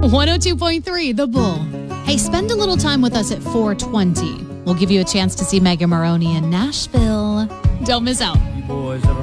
102.3 The Bull. Hey, spend a little time with us at 4:20. We'll give you a chance to see Megan Maroney in Nashville. Don't miss out. You boys ever